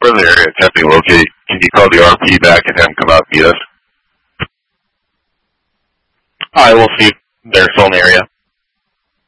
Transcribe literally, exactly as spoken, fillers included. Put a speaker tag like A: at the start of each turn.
A: in the area attempting to locate. Can you call the R P back and have them come out and meet us?
B: I will see if they're still in the area.